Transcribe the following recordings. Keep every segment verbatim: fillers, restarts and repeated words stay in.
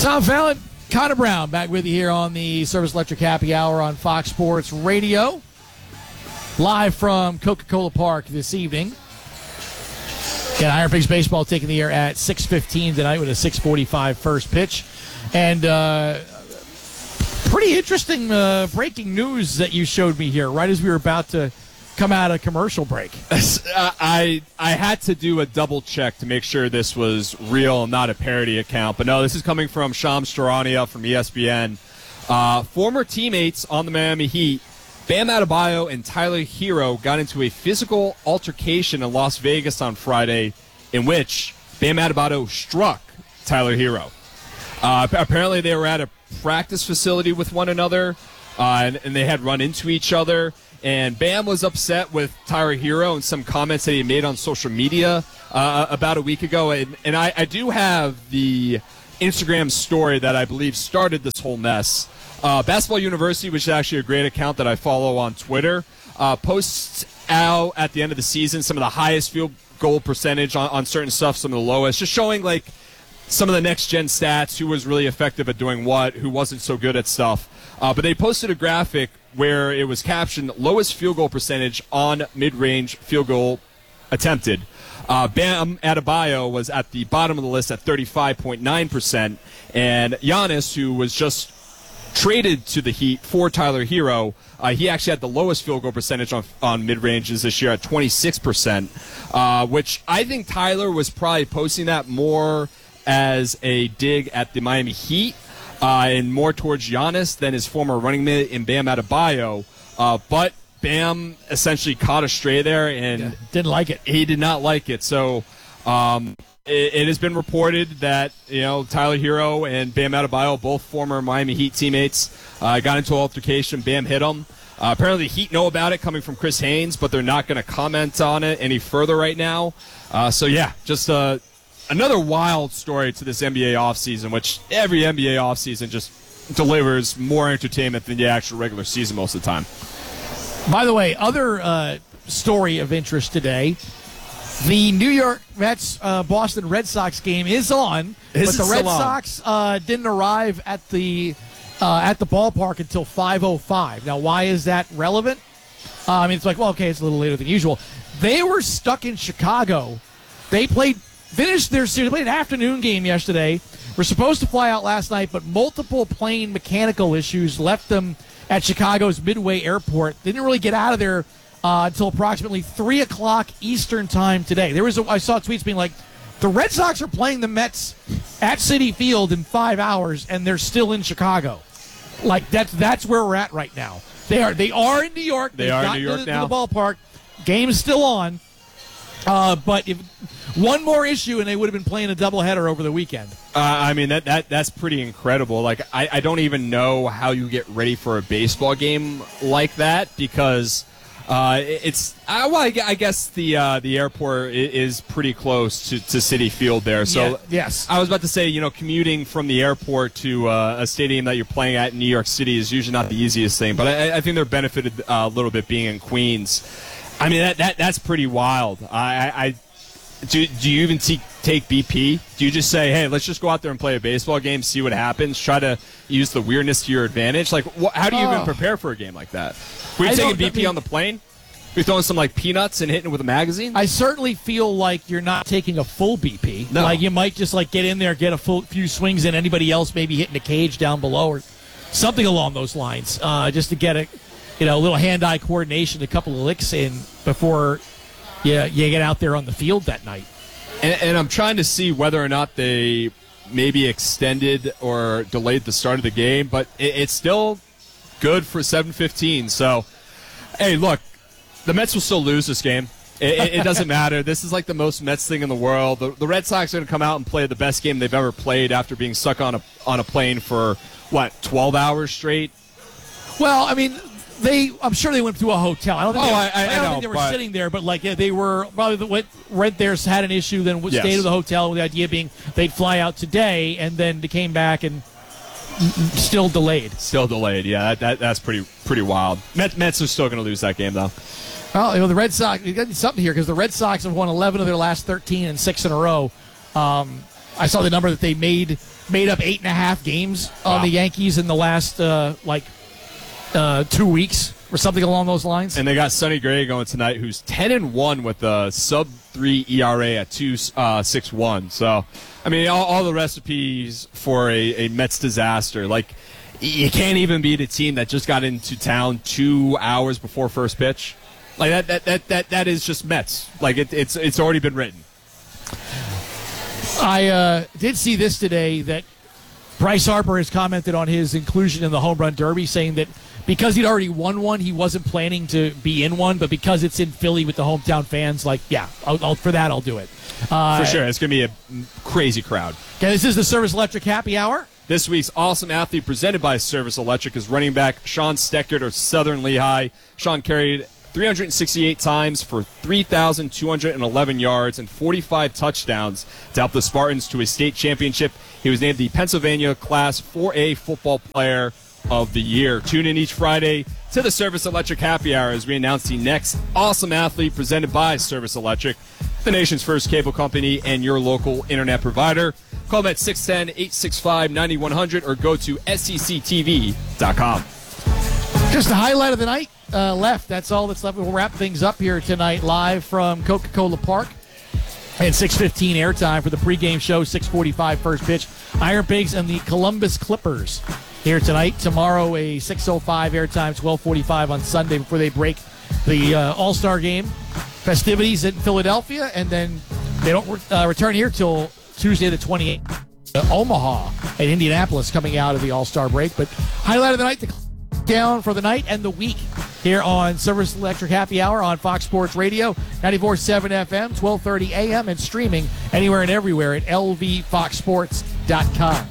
Tom Fallon, Connor Brown, back with you here on the Service Electric Happy Hour on Fox Sports Radio. Live from Coca-Cola Park this evening. Got Iron Pigs baseball taking the air at six fifteen tonight with a six forty-five first pitch. And uh, pretty interesting uh, breaking news that you showed me here right as we were about to come out of commercial break. I I had to do a double check to make sure this was real and not a parody account. But no, this is coming from Shams Charania from E S P N. Uh, former teammates on the Miami Heat, Bam Adebayo and Tyler Hero, got into a physical altercation in Las Vegas on Friday in which Bam Adebayo struck Tyler Hero. Uh, apparently they were at a practice facility with one another, uh, and, and they had run into each other. And Bam was upset with Tyler Hero and some comments that he made on social media uh, about a week ago. And, and I, I do have the Instagram story that I believe started this whole mess. Uh, Basketball University, which is actually a great account that I follow on Twitter, uh, posts out at the end of the season some of the highest field goal percentage on, on certain stuff, some of the lowest, just showing like some of the next-gen stats, who was really effective at doing what, who wasn't so good at stuff. Uh, but they posted a graphic where it was captioned, lowest field goal percentage on mid-range field goal attempted. Uh, Bam Adebayo was at the bottom of the list at thirty-five point nine percent, and Giannis, who was just traded to the Heat for Tyler Hero, uh, he actually had the lowest field goal percentage on, on mid-ranges this year at twenty-six percent, uh, which I think Tyler was probably posting that more as a dig at the Miami Heat uh, and more towards Giannis than his former running mate in Bam Adebayo. Uh, but Bam essentially caught a stray there and yeah, didn't like it. He did not like it. So um, it, it has been reported that you know Tyler Hero and Bam Adebayo, both former Miami Heat teammates, uh, got into an altercation. Bam hit him. Uh, apparently the Heat know about it coming from Chris Haynes, but they're not going to comment on it any further right now. Uh, so, yeah, just uh, another wild story to this N B A offseason, which every N B A offseason just delivers more entertainment than the actual regular season most of the time. By the way, other uh, story of interest today, the New York Mets uh, Boston Red Sox game is on, Is but the Red on? Sox uh, didn't arrive at the uh, at the ballpark until five oh five. Now, why is that relevant? Uh, I mean, it's like, well, okay, it's a little later than usual. They were stuck in Chicago. They played, finished their series, they played an afternoon game yesterday. Were supposed to fly out last night, but multiple plane mechanical issues left them at Chicago's Midway Airport. They didn't really get out of there uh, until approximately three o'clock Eastern time today. There was a, I saw tweets being like, the Red Sox are playing the Mets at Citi Field in five hours, and they're still in Chicago. Like, that's that's where we're at right now. They are they are in New York. They They've are in gotten New York to the, now. to the ballpark. Game is still on. Uh, but if one more issue, and they would have been playing a doubleheader over the weekend. Uh, I mean, that, that that's pretty incredible. Like, I, I don't even know how you get ready for a baseball game like that because uh, it's uh, well, I, I guess the uh, the airport is pretty close to, to Citi Field there. So yeah, yes, I was about to say, you know, commuting from the airport to uh, a stadium that you're playing at in New York City is usually not the easiest thing. But I, I think they're benefited uh, a little bit being in Queens. I mean, that, that that's pretty wild. I. I Do, do you even t- take B P? Do you just say, hey, let's just go out there and play a baseball game, see what happens, try to use the weirdness to your advantage? Like, wh- how do you oh. even prepare for a game like that? Were you I taking don't- B P I mean, on the plane? Were you throwing some, like, peanuts and hitting it with a magazine? I certainly feel like you're not taking a full B P. No. Like, you might just, like, get in there, get a full few swings in. Anybody else maybe hitting a cage down below or something along those lines, uh, just to get a, you know, a little hand-eye coordination, a couple of licks in before you, you get out there on the field that night. And, and I'm trying to see whether or not they maybe extended or delayed the start of the game, but it, it's still good for seven fifteen. So, hey, look, the Mets will still lose this game. It, it, it doesn't matter. This is like the most Mets thing in the world. The, the Red Sox are going to come out and play the best game they've ever played after being stuck on a on a plane for, what, twelve hours straight? Well, I mean, they. I'm sure they went to a hotel. I don't think, Oh, they, I- I don't know, think they were but- sitting there, but like yeah, they were probably the what rent theirs had an issue. Then Yes. stayed at the hotel with the idea being they'd fly out today, and then they came back and still delayed. Still delayed, yeah. That, that That's pretty pretty wild. Mets, Mets are still going to lose that game, though. Well, you know, the Red Sox, you got something here because the Red Sox have won eleven of their last thirteen and six in a row. Um, I saw the number that they made made up eight and a half games on Wow. the Yankees in the last uh, like uh, two weeks or something along those lines. And they got Sonny Gray going tonight, who's ten and one with a sub three E R A at two uh, six one. So, I mean, all, all the recipes for a, a Mets disaster. Like, you can't even beat a team that just got into town two hours before first pitch. Like that, that, that, that, that is just Mets. Like it, it's, it's already been written. I uh, did see this today that Bryce Harper has commented on his inclusion in the Home Run Derby, saying that because he'd already won one, he wasn't planning to be in one, but because it's in Philly with the hometown fans, like, yeah, I'll, I'll, for that, I'll do it. Uh, For sure. It's going to be a crazy crowd. Okay, this is the Service Electric Happy Hour. This week's Awesome Athlete presented by Service Electric is running back Sean Steckert of Southern Lehigh. Sean carried three hundred sixty-eight times for three thousand two hundred eleven yards and forty-five touchdowns to help the Spartans to a state championship. He was named the Pennsylvania Class four A Football Player of the Year. Tune in each Friday to the Service Electric Happy Hour as we announce the next Awesome Athlete presented by Service Electric, the nation's first cable company and your local internet provider. Call them at six one zero, eight six five, nine one zero zero or go to S C C T V dot com. Just the highlight of the night uh, left. That's all that's left. We'll wrap things up here tonight live from Coca-Cola Park. And six fifteen airtime for the pregame show, six forty-five first pitch. Iron Pigs and the Columbus Clippers here tonight. Tomorrow, a six oh five airtime, twelve forty-five on Sunday before they break the uh, All-Star Game festivities in Philadelphia. And then they don't re- uh, return here till Tuesday the twenty-eighth. Uh, Omaha and Indianapolis coming out of the All-Star break. But highlight of the night, the down for the night and the week here on Service Electric Happy Hour on Fox Sports Radio, ninety-four point seven F M, twelve thirty A M, and streaming anywhere and everywhere at L V fox sports dot com.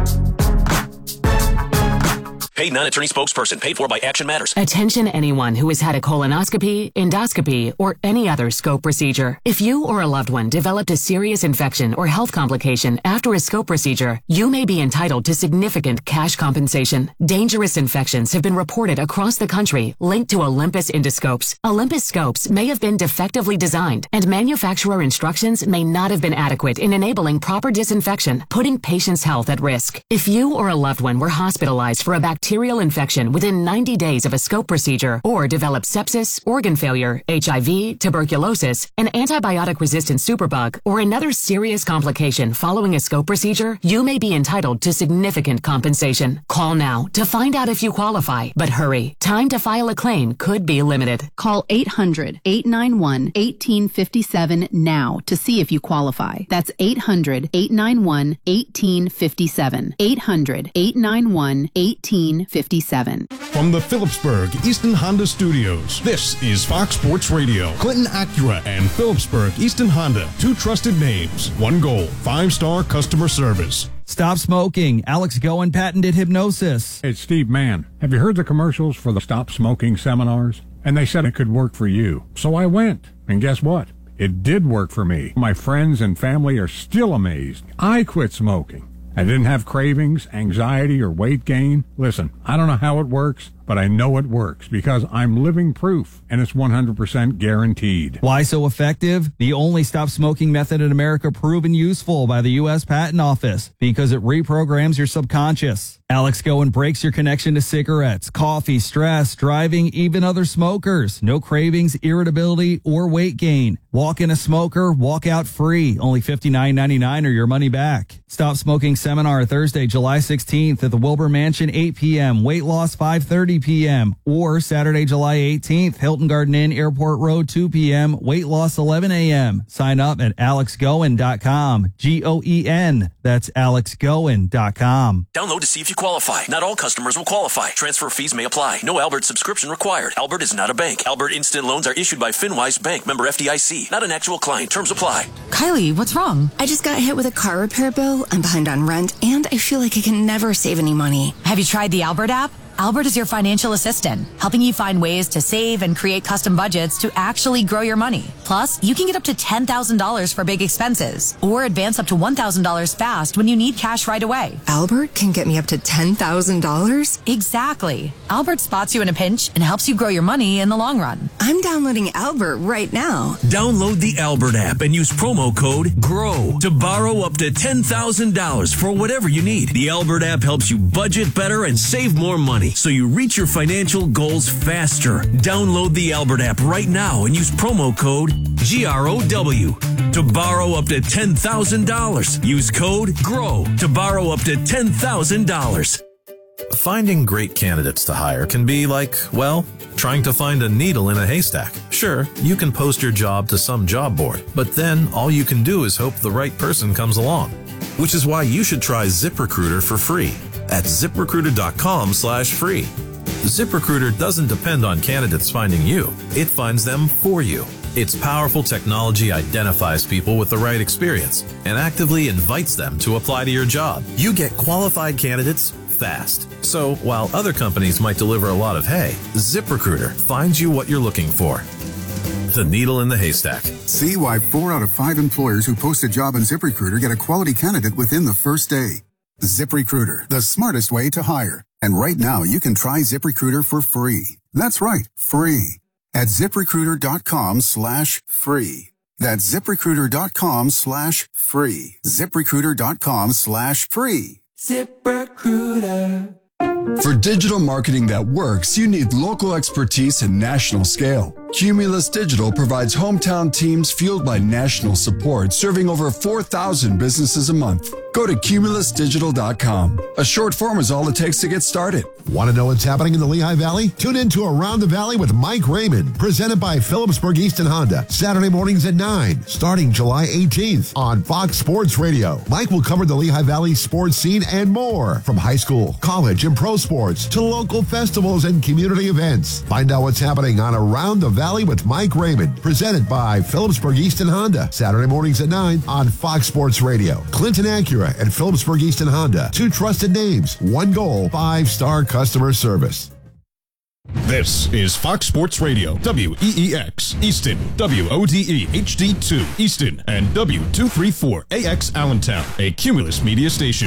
Paid non-attorney spokesperson. Paid for by Action Matters. Attention anyone who has had a colonoscopy, endoscopy, or any other scope procedure. If you or a loved one developed a serious infection or health complication after a scope procedure, you may be entitled to significant cash compensation. Dangerous infections have been reported across the country linked to Olympus endoscopes. Olympus scopes may have been defectively designed, and manufacturer instructions may not have been adequate in enabling proper disinfection, putting patients' health at risk. If you or a loved one were hospitalized for a bacterial bacterial infection within ninety days of a scope procedure, or develop sepsis, organ failure, H I V, tuberculosis, an antibiotic-resistant superbug, or another serious complication following a scope procedure, you may be entitled to significant compensation. Call now to find out if you qualify, but hurry. Time to file a claim could be limited. Call eight hundred, eight nine one, one eight five seven now to see if you qualify. That's eight hundred, eight nine one, one eight five seven. eight hundred, eight nine one, one eight five seven. From the Phillipsburg Easton Honda Studios, this is Fox Sports Radio. Clinton Acura and Phillipsburg Easton Honda, two trusted names, one goal, five-star customer service. Stop smoking. Alex Goen patented hypnosis. It's Steve Mann. Have you heard the commercials for the Stop Smoking seminars? And they said it could work for you. So I went. And guess what? It did work for me. My friends and family are still amazed. I quit smoking. I didn't have cravings, anxiety, or weight gain. Listen, I don't know how it works, but I know it works because I'm living proof, and it's one hundred percent guaranteed. Why so effective? The only stop smoking method in America proven useful by the U S Patent Office because it reprograms your subconscious. Alex Goen breaks your connection to cigarettes, coffee, stress, driving, even other smokers. No cravings, irritability, or weight gain. Walk in a smoker, walk out free. Only fifty-nine ninety-nine or your money back. Stop Smoking Seminar Thursday, July sixteenth at the Wilbur Mansion, eight p.m. Weight loss, five thirty p.m. Or Saturday, July eighteenth, Hilton Garden Inn, Airport Road, two p.m. Weight loss, eleven a.m. Sign up at alex goen dot com. G O E N. That's alex goen dot com. Download to see if you qualify. Not all customers will qualify. Transfer fees may apply. No Albert subscription required. Albert is not a bank. Albert Instant Loans are issued by FinWise Bank, member F D I C. Not an actual client. Terms apply. Kylie, what's wrong? I just got hit with a car repair bill. I'm behind on rent, and I feel like I can never save any money. Have you tried the Albert app? Albert is your financial assistant, helping you find ways to save and create custom budgets to actually grow your money. Plus, you can get up to ten thousand dollars for big expenses or advance up to one thousand dollars fast when you need cash right away. Albert can get me up to ten thousand dollars? Exactly. Albert spots you in a pinch and helps you grow your money in the long run. I'm downloading Albert right now. Download the Albert app and use promo code GROW to borrow up to ten thousand dollars for whatever you need. The Albert app helps you budget better and save more money so you reach your financial goals faster. Download the Albert app right now and use promo code G R O W to borrow up to ten thousand dollars. Use code GROW to borrow up to ten thousand dollars. Finding great candidates to hire can be like, well, trying to find a needle in a haystack. Sure, you can post your job to some job board, but then all you can do is hope the right person comes along. Which is why you should try ZipRecruiter for free at ZipRecruiter.com slash free. ZipRecruiter doesn't depend on candidates finding you. It finds them for you. Its powerful technology identifies people with the right experience and actively invites them to apply to your job. You get qualified candidates fast. So while other companies might deliver a lot of hay, ZipRecruiter finds you what you're looking for. The needle in the haystack. See why four out of five employers who post a job on ZipRecruiter get a quality candidate within the first day. ZipRecruiter, the smartest way to hire. And right now you can try ZipRecruiter for free. That's right, free. At ZipRecruiter.com slash free. That's ZipRecruiter.com slash free. ZipRecruiter.com slash free. ZipRecruiter. For digital marketing that works, you need local expertise and national scale. Cumulus Digital provides hometown teams fueled by national support, serving over four thousand businesses a month. Go to Cumulus Digital dot com. A short form is all it takes to get started. Want to know what's happening in the Lehigh Valley? Tune in to Around the Valley with Mike Raymond, presented by Phillipsburg Easton Honda, Saturday mornings at nine, starting July eighteenth on Fox Sports Radio. Mike will cover the Lehigh Valley sports scene and more, from high school, college, and pro sports to local festivals and community events. Find out what's happening on Around the Valley with Mike Raymond, presented by Phillipsburg Easton Honda, Saturday mornings at nine on Fox Sports Radio. Clinton Acura and Phillipsburg Easton Honda, two trusted names, one goal, five-star customer service. This is Fox Sports Radio, W E E X, Easton, W O D E H D two, Easton, and W two thirty-four A X Allentown, a Cumulus media station.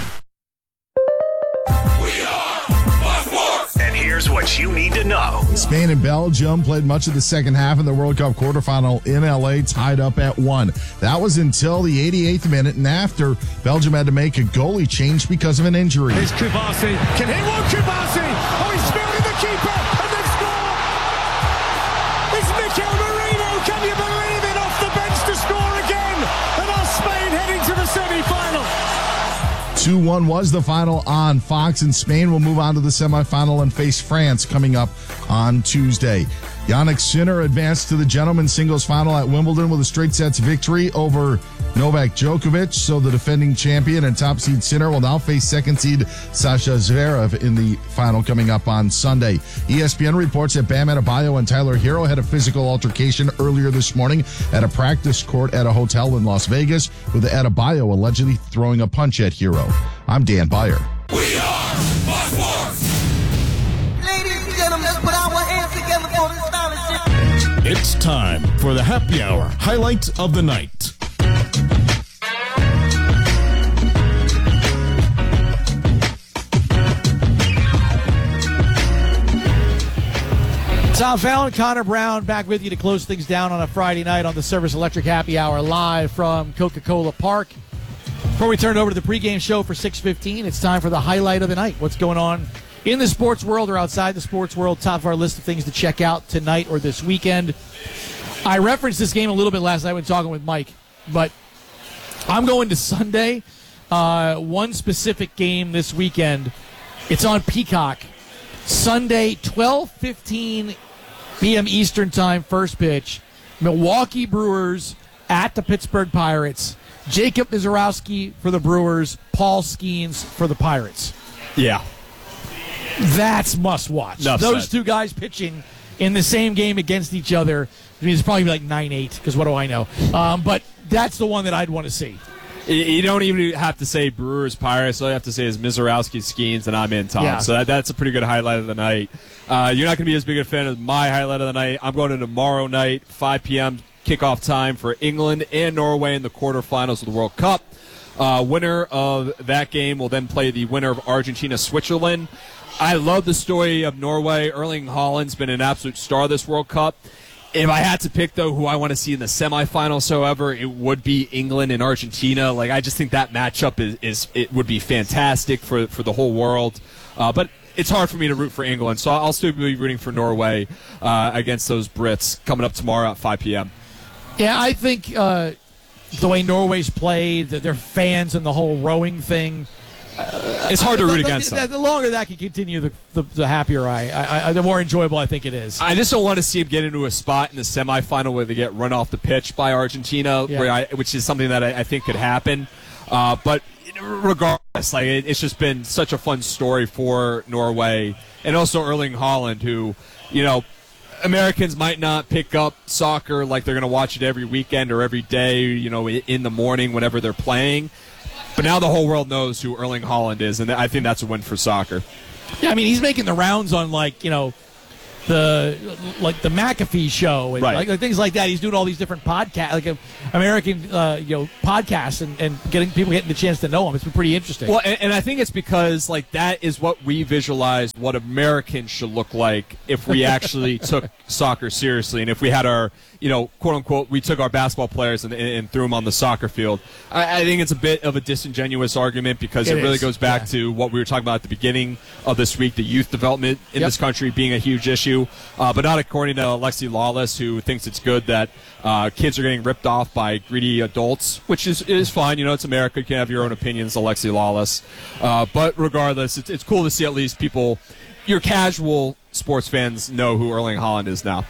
And here's what you need to know. Spain and Belgium played much of the second half in the World Cup quarterfinal in L A, tied up at one. That was until the eighty-eighth minute, and after Belgium had to make a goalie change because of an injury. Here's Kubasi. Can he walk Kubasi? Oh, he's fielded the keeper, and they've scored! It's Mikel Merino. Can you believe it? Off the bench to score again. And our Spain heading to the semi-final. two one was the final on Fox, and Spain will move on to the semifinal and face France coming up on Tuesday. Jannik Sinner advanced to the gentlemen's singles final at Wimbledon with a straight sets victory over Novak Djokovic. So the defending champion and top seed Sinner will now face second seed Sasha Zverev in the final coming up on Sunday. E S P N reports that Bam Adebayo and Tyler Hero had a physical altercation earlier this morning at a practice court at a hotel in Las Vegas, with Adebayo allegedly throwing a punch at Hero. I'm Dan Byer. We are Fox Sports. Ladies and gentlemen, let's put our hands together for this scholarship. It's time for the happy hour highlight of the night. Tom Fallon, Connor Brown back with you to close things down on a Friday night on the Service Electric Happy Hour live from Coca-Cola Park. Before we turn it over to the pregame show for six fifteen, it's time for the highlight of the night. What's going on in the sports world or outside the sports world? Top of our list of things to check out tonight or this weekend. I referenced this game a little bit last night when talking with Mike, but I'm going to Sunday. Uh, one specific game this weekend. It's on Peacock. Sunday, twelve fifteen p.m. Eastern Time, first pitch. Milwaukee Brewers at the Pittsburgh Pirates. Jacob Mizorowski for the Brewers, Paul Skeens for the Pirates. Yeah. That's must watch. Enough Those said. two guys pitching in the same game against each other. I mean, it's probably like nine eight, because what do I know? Um, but that's the one that I'd want to see. You don't even have to say Brewers Pirates. All you have to say is Mizorowski Skeens, and I'm in, Tom. Yeah. So that, that's a pretty good highlight of the night. Uh, you're not going to be as big a fan of my highlight of the night. I'm going to tomorrow night, five p.m. kickoff time for England and Norway in the quarterfinals of the World Cup. Uh, winner of that game will then play the winner of Argentina-Switzerland. I love the story of Norway. Erling Haaland's been an absolute star this World Cup. If I had to pick, though, who I want to see in the semifinals, however, it would be England and Argentina. Like, I just think that matchup is, is it would be fantastic for, for the whole world. Uh, but it's hard for me to root for England, so I'll still be rooting for Norway uh, against those Brits coming up tomorrow at five p.m. Yeah, I think uh, the way Norway's played, their fans and the whole rowing thing. Uh, it's hard to root the, against the, them. The longer that can continue, the, the, the happier I, I, I, the more enjoyable I think it is. I just don't want to see them get into a spot in the semifinal where they get run off the pitch by Argentina, Yeah. where I, which is something that I, I think could happen. Uh, but regardless, like it, it's just been such a fun story for Norway, and also Erling Haaland, who, you know, Americans might not pick up soccer like they're going to watch it every weekend or every day, you know, in the morning whenever they're playing. But now the whole world knows who Erling Haaland is, and I think that's a win for soccer. Yeah, I mean, he's making the rounds on, like, you know, the like the McAfee show and Right. like, like things like that. He's doing all these different podcasts, like uh, American, uh, you know, podcasts, and, and getting people getting the chance to know him. It's been pretty interesting. Well, and, and I think it's because like that is what we visualized what Americans should look like if we actually took soccer seriously, and if we had our, you know, quote unquote, we took our basketball players and, and threw them on the soccer field. I, I think it's a bit of a disingenuous argument because it, It really is, goes back yeah. to what we were talking about at the beginning of this week, the youth development in Yep. this country being a huge issue, uh, but not according to Alexi Lawless, who thinks it's good that uh, kids are getting ripped off by greedy adults, which is is fine. You know, it's America. You can have your own opinions, Alexi Lawless. Uh, but regardless, it's, it's cool to see at least people, your casual sports fans, know who Erling Haaland is now.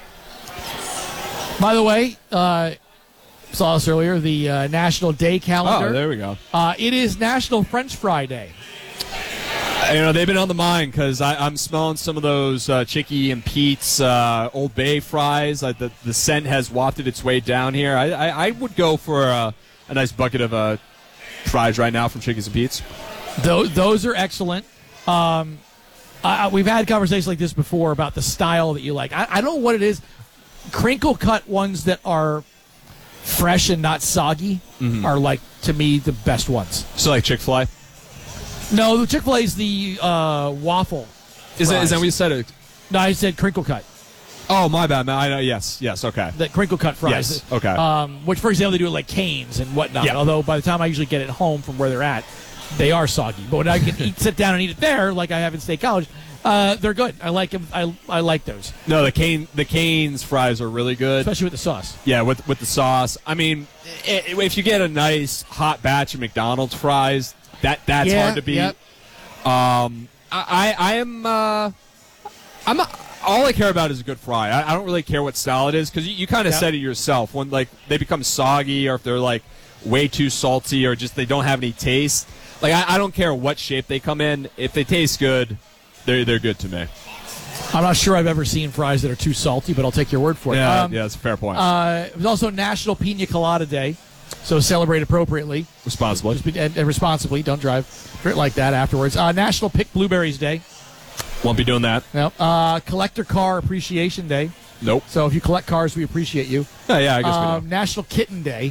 By the way, uh, saw this earlier, the uh, National Day calendar. Oh, there we go. Uh, it is National French Fry Day. You know, they've been on the mind because I'm smelling some of those uh, Chicky and Pete's uh, Old Bay fries. Uh, the, the scent has wafted its way down here. I, I, I would go for a, a nice bucket of uh, fries right now from Chickies and Pete's. Those, those are excellent. Um, I, we've had conversations like this before about the style that you like. I, I don't know what it is. Crinkle cut ones that are fresh and not soggy Mhm. are, like, to me, the best ones. So like Chick-fil-A? No, the Chick-fil-A is the uh, waffle. Is that, is that fries. what you said? It? No, I said crinkle cut. Oh, my bad, man. I know. Yes, yes, okay. The crinkle cut fries. Yes, okay. Um, which, for example, they do it like Cane's and whatnot. Yeah. Although by the time I usually get it home from where they're at, they are soggy. But when I can eat, sit down and eat it there, like I have in State College, uh, they're good. I like them. I, I like those, No, the cane the Cane's fries are really good. especially with the sauce. Yeah, with with the sauce. I mean, i- if you get a nice hot batch of McDonald's fries, that that's Yeah, hard to beat. yep. Um, I, I I am uh, I'm not, all I care about is a good fry. I, I don't really care what style it is because you, you kind of Yep. said it yourself. When like they become soggy or if they're like way too salty or just they don't have any taste. Like I, I don't care what shape they come in. If they taste good, they're they're good to me. I'm not sure I've ever seen fries that are too salty, but I'll take your word for it. Yeah, Um, yeah, that's a fair point. Uh, it was also National Pina Colada Day, so celebrate appropriately. Responsibly. Just be, and, and responsibly. Don't drive drink like that afterwards. Uh, National Pick Blueberries Day. Won't be doing that. Yep. Uh, Collector Car Appreciation Day. Nope. So if you collect cars, we appreciate you. Yeah, yeah, I guess um, we do. National Kitten Day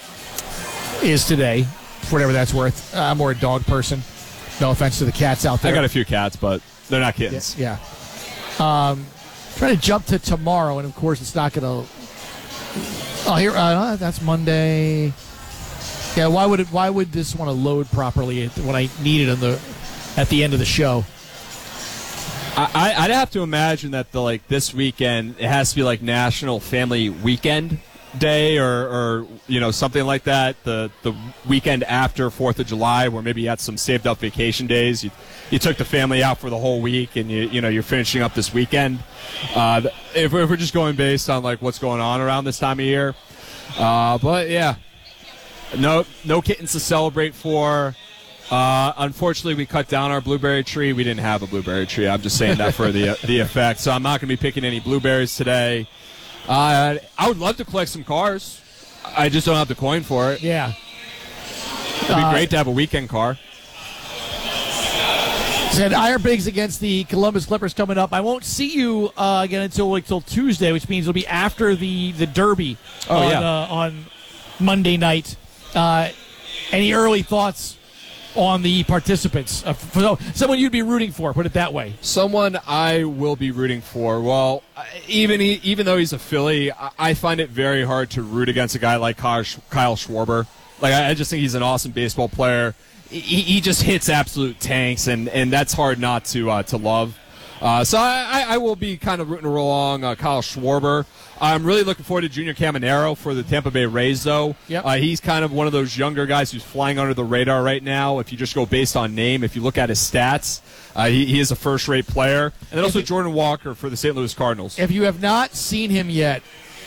is today, for whatever that's worth. Uh, I'm more a dog person. No offense to the cats out there. I got a few cats, but they're not kittens. Yeah. Um, trying to jump to tomorrow, and of course it's not going to. Oh, here uh, that's Monday. Yeah, why would it? Why would this want to load properly when I need it in the at the end of the show? I, I- I'd have to imagine that the like this weekend it has to be like National Family Weekend Day or, or you know something like that. The the weekend after Fourth of July, where maybe you had some saved up vacation days. You you took the family out for the whole week, and you you know you're finishing up this weekend. Uh, th- if, we're, if we're just going based on like what's going on around this time of year, uh, but yeah, no no kittens to celebrate for. Uh, unfortunately, we cut down our blueberry tree. We didn't have a blueberry tree. I'm just saying that for the the effect. So I'm not going to be picking any blueberries today. Uh, I would love to collect some cars. I just don't have the coin for it. Yeah. It'd be Uh, great to have a weekend car. Said Iron Pigs against the Columbus Clippers coming up. I won't see you uh, again until like till Tuesday, which means it'll be after the the Derby Oh, on, yeah. uh, on Monday night. Uh, any early thoughts on the participants? Uh, for someone you'd be rooting for, put it that way. Someone I will be rooting for. Well, even he, even though he's a Philly, I, I find it very hard to root against a guy like Kyle, Sch- Kyle Schwarber. Like I, I just think he's an awesome baseball player. He, he just hits absolute tanks, and, and that's hard not to uh, to love. Uh, so I, I will be kind of rooting along uh, Kyle Schwarber. I'm really looking forward to Junior Caminero for the Tampa Bay Rays, though. Yep. Uh, he's kind of one of those younger guys who's flying under the radar right now. If you just go based on name, if you look at his stats, uh, he, he is a first-rate player. And then also Jordan Walker for the Saint Louis Cardinals. If you have not seen him yet,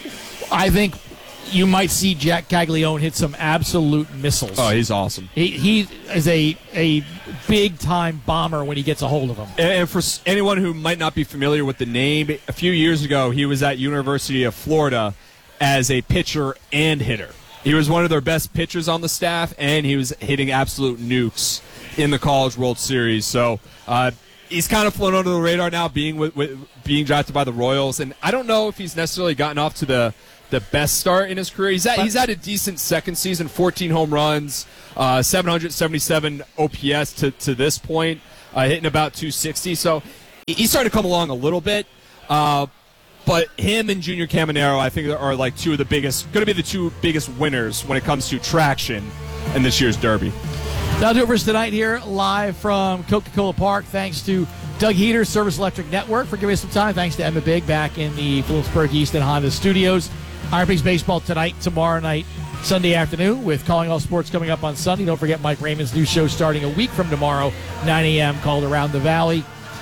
I think you might see Jack Caglione hit some absolute missiles. Oh, he's awesome. He, he is a a big-time bomber when he gets a hold of him. And, and for s- anyone who might not be familiar with the name, a few years ago he was at University of Florida as a pitcher and hitter. He was one of their best pitchers on the staff, and he was hitting absolute nukes in the College World Series. So uh, he's kind of flown under the radar now, being with, with being drafted by the Royals. And I don't know if he's necessarily gotten off to the the best start in his career. He's at, he's had a decent second season, fourteen home runs, uh, seven hundred seventy-seven O P S to, to this point, uh, hitting about two sixty. So he's starting to come along a little bit. Uh, but him and Junior Caminero, I think, are like two of the biggest, going to be the two biggest winners when it comes to traction in this year's Derby. That'll do it for us tonight here, live from Coca-Cola Park. Thanks to Doug Heater, Service Electric Network, for giving us some time. Thanks to Emma Big back in the Phillipsburg Easton Honda studios. Iron Pigs baseball tonight, tomorrow night, Sunday afternoon, with Calling All Sports coming up on Sunday. Don't forget Mike Raymond's new show starting a week from tomorrow, nine a.m., called Around the Valley.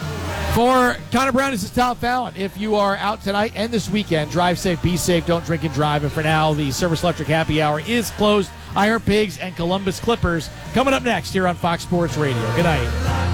For Connor Brown, this is Tom Fallon. If you are out tonight and this weekend, drive safe, be safe, don't drink and drive. And for now, the Service Electric Happy Hour is closed. Iron Pigs and Columbus Clippers coming up next here on Fox Sports Radio. Good night.